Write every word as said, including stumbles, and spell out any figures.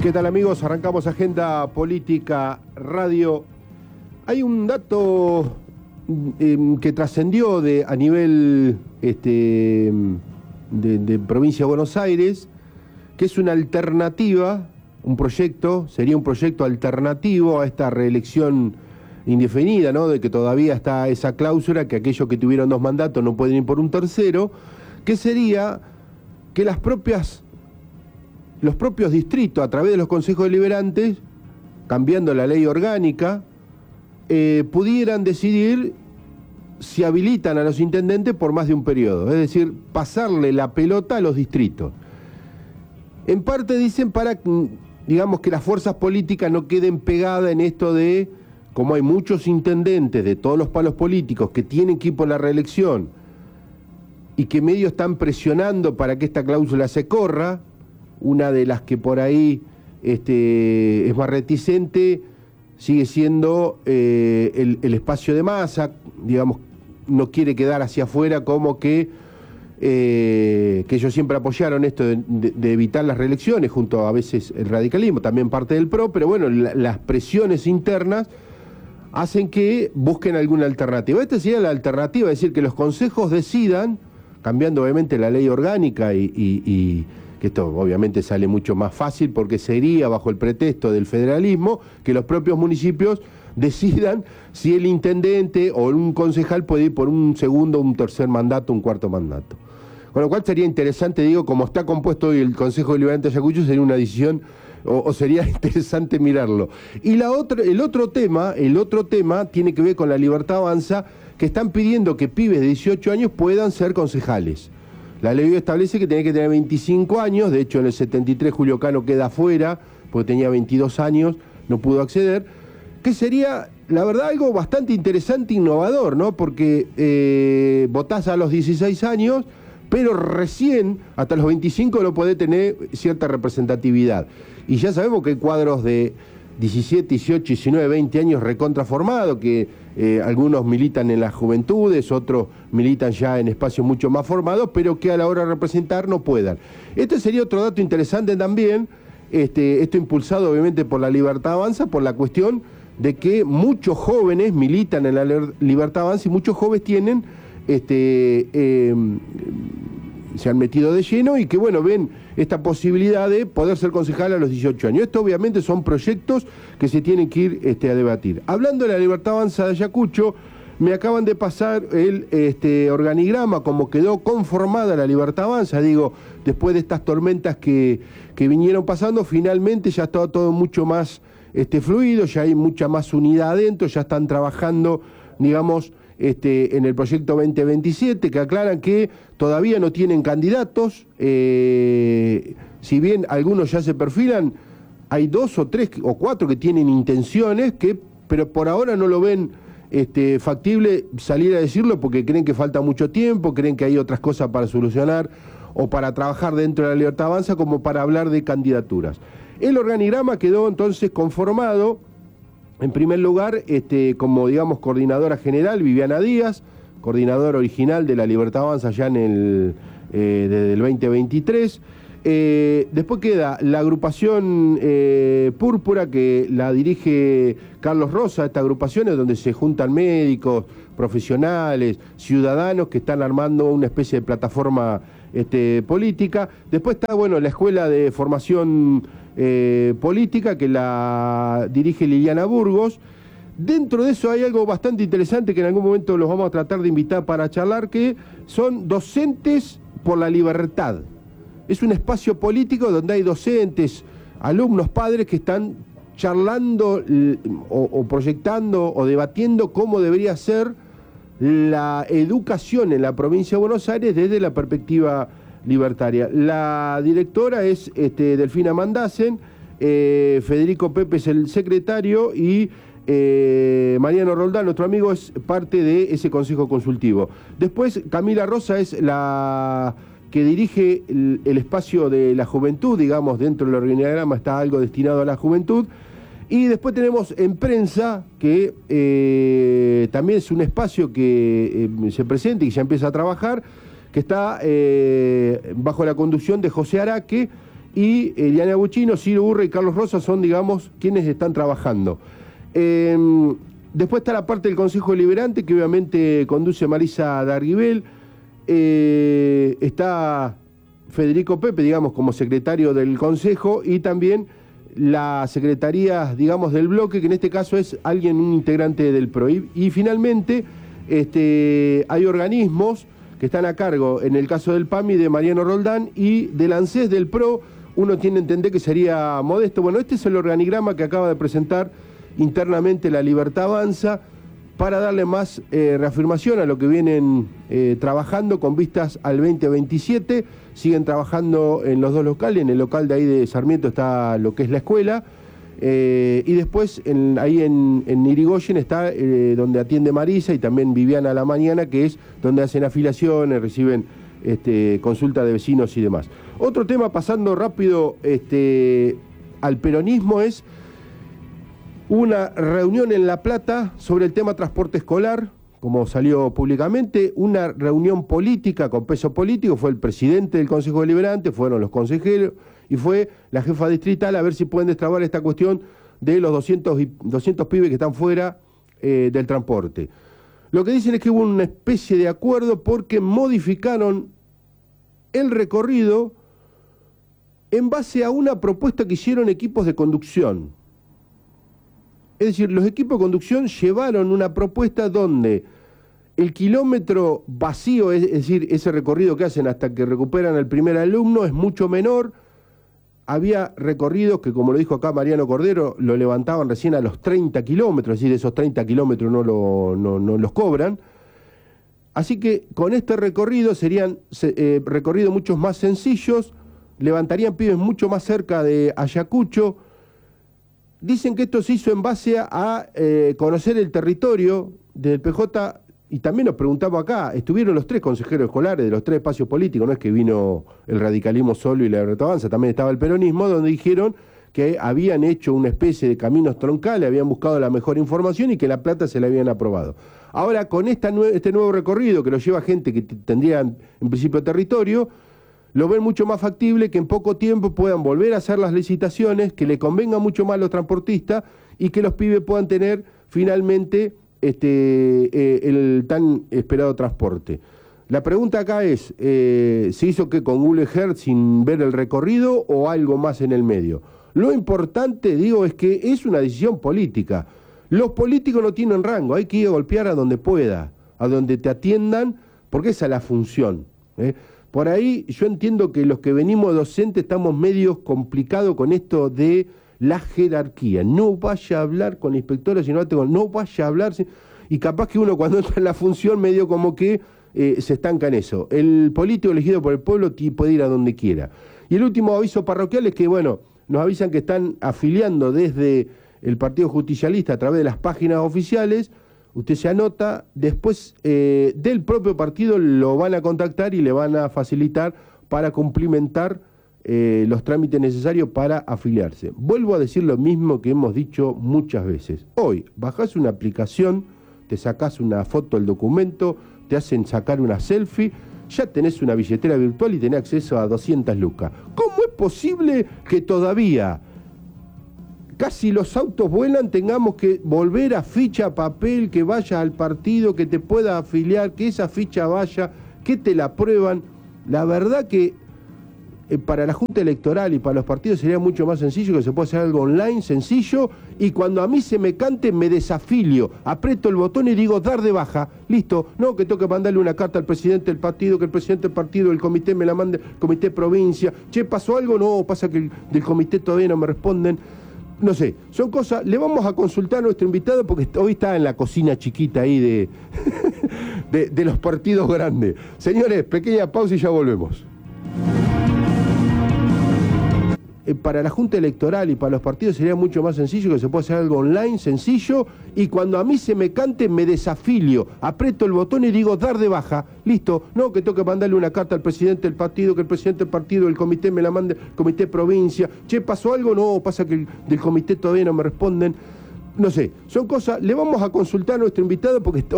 ¿Qué tal, amigos? Arrancamos Agenda Política Radio. Hay un dato eh, que trascendió de, a nivel este, de, de provincia de Buenos Aires, que es una alternativa, un proyecto, sería un proyecto alternativo a esta reelección indefinida, ¿no? De que todavía está esa cláusula que aquellos que tuvieron dos mandatos no pueden ir por un tercero, que sería que las propias los propios distritos, a través de los consejos deliberantes, cambiando la ley orgánica, eh, pudieran decidir si habilitan a los intendentes por más de un periodo, es decir, pasarle la pelota a los distritos. En parte dicen para, digamos, que las fuerzas políticas no queden pegadas en esto de, como hay muchos intendentes de todos los palos políticos que tienen que ir por la reelección y que medio están presionando para que esta cláusula se corra. Una de las que por ahí este, es más reticente sigue siendo eh, el, el espacio de masa, digamos, no quiere quedar hacia afuera como que, eh, que ellos siempre apoyaron esto de, de, de evitar las reelecciones, junto a veces el radicalismo, también parte del P R O, pero bueno, la, las presiones internas hacen que busquen alguna alternativa. Esta sería la alternativa, es decir, que los consejos decidan, cambiando obviamente la ley orgánica y... y, y que esto obviamente sale mucho más fácil porque sería bajo el pretexto del federalismo que los propios municipios decidan si el intendente o un concejal puede ir por un segundo, un tercer mandato, un cuarto mandato. Con lo cual sería interesante, digo, como está compuesto hoy el Consejo Deliberante de Ayacucho, sería una decisión o, o sería interesante mirarlo. Y la otra, el otro tema, el otro tema tiene que ver con la Libertad Avanza, que están pidiendo que pibes de dieciocho años puedan ser concejales. La ley establece que tiene que tener veinticinco años, de hecho en el setenta y tres Julio Cano queda afuera, porque tenía veintidós años, no pudo acceder, que sería, la verdad, algo bastante interesante e innovador, ¿no? Porque eh, votás a los dieciséis años, pero recién, hasta los veinticinco, no podés tener cierta representatividad. Y ya sabemos que hay cuadros de diecisiete, dieciocho, diecinueve, veinte años recontraformados, que eh, algunos militan en las juventudes, otros militan ya en espacios mucho más formados, pero que a la hora de representar no puedan. Este sería otro dato interesante también, este, esto impulsado obviamente por la Libertad Avanza, por la cuestión de que muchos jóvenes militan en la Libertad Avanza y muchos jóvenes tienen, este, eh, se han metido de lleno y que, bueno, ven esta posibilidad de poder ser concejal a los dieciocho años. Esto obviamente son proyectos que se tienen que ir este, a debatir. Hablando de la Libertad Avanza de Ayacucho, me acaban de pasar el este, organigrama, como quedó conformada la Libertad Avanza, digo, después de estas tormentas que, que vinieron pasando, finalmente ya está todo mucho más este, fluido, ya hay mucha más unidad adentro, ya están trabajando, digamos, Este, en el proyecto veinte veintisiete, que aclaran que todavía no tienen candidatos, eh, si bien algunos ya se perfilan, hay dos o tres o cuatro que tienen intenciones, que, pero por ahora no lo ven este, factible salir a decirlo porque creen que falta mucho tiempo, creen que hay otras cosas para solucionar o para trabajar dentro de la Libertad Avanza como para hablar de candidaturas. El organigrama quedó entonces conformado. En primer lugar, este, como digamos coordinadora general, Viviana Díaz, coordinadora original de la Libertad Avanza ya en el, eh, desde el veinte veintitrés. Eh, después queda la agrupación eh, Púrpura, que la dirige Carlos Rosa. Esta agrupación es donde se juntan médicos, profesionales, ciudadanos que están armando una especie de plataforma este, política. Después está, bueno, la Escuela de Formación Eh, política, que la dirige Liliana Burgos. Dentro de eso hay algo bastante interesante que en algún momento los vamos a tratar de invitar para charlar, que son Docentes por la Libertad. Es un espacio político donde hay docentes, alumnos, padres que están charlando o, o proyectando o debatiendo cómo debería ser la educación en la provincia de Buenos Aires desde la perspectiva libertaria. La directora es este, Delfina Mandasen, eh, Federico Pepe es el secretario y eh, Mariano Roldán, nuestro amigo, es parte de ese consejo consultivo. Después Camila Rosa es la que dirige el, el espacio de la juventud, digamos, dentro del organigrama está algo destinado a la juventud. Y después tenemos en prensa, que eh, también es un espacio que eh, se presenta y ya empieza a trabajar, que está eh, bajo la conducción de José Araque y Eliana Buchino, Ciro Urra y Carlos Rosa son, digamos, quienes están trabajando. Eh, después está la parte del Consejo Deliberante, que obviamente conduce Marisa Darguibel. Eh, está Federico Pepe, digamos, como secretario del Consejo, y también la secretaría, digamos, del bloque, que en este caso es alguien, un integrante del P R O. Y, y finalmente este, hay organismos que están a cargo, en el caso del P A M I, de Mariano Roldán, y del ANSES del P R O, uno tiene que entender que sería Modesto. Bueno, este es el organigrama que acaba de presentar internamente La Libertad Avanza, para darle más eh, reafirmación a lo que vienen eh, trabajando con vistas al veinte veintisiete. Siguen trabajando en los dos locales. En el local de ahí de Sarmiento está lo que es la escuela, eh, y después en, ahí en, en Irigoyen está eh, donde atiende Marisa, y también Viviana a la mañana, que es donde hacen afiliaciones, reciben este, consulta de vecinos y demás. Otro tema, pasando rápido este, al peronismo, es una reunión en La Plata sobre el tema transporte escolar, como salió públicamente, una reunión política con peso político. Fue el presidente del Consejo Deliberante, fueron los consejeros y fue la jefa distrital, a ver si pueden destrabar esta cuestión de los doscientos, doscientos pibes que están fuera eh, del transporte. Lo que dicen es que hubo una especie de acuerdo porque modificaron el recorrido en base a una propuesta que hicieron equipos de conducción. Es decir, los equipos de conducción llevaron una propuesta donde el kilómetro vacío, es decir, ese recorrido que hacen hasta que recuperan al primer alumno, es mucho menor. Había recorridos que, como lo dijo acá Mariano Cordero, lo levantaban recién a los treinta kilómetros, es decir, esos treinta kilómetros no, lo, no, no los cobran. Así que con este recorrido serían eh, recorridos muchos más sencillos, levantarían pibes mucho más cerca de Ayacucho. Dicen que esto se hizo en base a eh, conocer el territorio del P J, y también nos preguntamos acá, estuvieron los tres consejeros escolares de los tres espacios políticos, no es que vino el radicalismo solo y la Libertad Avanza, también estaba el peronismo, donde dijeron que habían hecho una especie de caminos troncales, habían buscado la mejor información y que La Plata se la habían aprobado. Ahora, con esta nue- este nuevo recorrido que lo lleva gente que tendría en principio territorio, lo ven mucho más factible que en poco tiempo puedan volver a hacer las licitaciones, que le convenga mucho más a los transportistas y que los pibes puedan tener finalmente este, eh, el tan esperado transporte. La pregunta acá es, eh, ¿se hizo que con Google Earth sin ver el recorrido o algo más en el medio? Lo importante, digo, es que es una decisión política. Los políticos no tienen rango, hay que ir a golpear a donde pueda, a donde te atiendan, porque esa es la función, ¿eh? Por ahí yo entiendo que los que venimos docentes estamos medio complicados con esto de la jerarquía. No vaya a hablar con la inspectora, sino no vaya a hablar. Y capaz que uno cuando entra en la función medio como que eh, se estanca en eso. El político elegido por el pueblo puede ir a donde quiera. Y el último aviso parroquial es que, bueno, nos avisan que están afiliando desde el Partido Justicialista a través de las páginas oficiales. Usted se anota, después eh, del propio partido lo van a contactar y le van a facilitar para cumplimentar eh, los trámites necesarios para afiliarse. Vuelvo a decir lo mismo que hemos dicho muchas veces. Hoy bajás una aplicación, te sacás una foto del documento, te hacen sacar una selfie, ya tenés una billetera virtual y tenés acceso a doscientas lucas. ¿Cómo es posible que todavía, casi los autos vuelan, tengamos que volver a ficha papel, que vayas al partido, que te pueda afiliar, que esa ficha vaya, que te la prueban? La verdad que eh, para la Junta Electoral y para los partidos sería mucho más sencillo, que se pueda hacer algo online, sencillo, y cuando a mí se me cante me desafilio, aprieto el botón y digo dar de baja, listo, no que tengo que mandarle una carta al presidente del partido, que el presidente del partido, el comité me la mande, comité provincia, che, ¿pasó algo? No, pasa que el, del comité todavía no me responden. No sé, son cosas, le vamos a consultar a nuestro invitado porque hoy está en la cocina chiquita ahí de, de, de los partidos grandes. Señores, pequeña pausa y ya volvemos. Eh, para la Junta Electoral y para los partidos sería mucho más sencillo, que se pueda hacer algo online, sencillo, y cuando a mí se me cante me desafilio, aprieto el botón y digo dar de baja, listo, no que tengo que mandarle una carta al presidente del partido, que el presidente del partido, el comité me la mande, comité provincia, che, ¿pasó algo? No, pasa que el, del comité todavía no me responden. No sé, son cosas, le vamos a consultar a nuestro invitado porque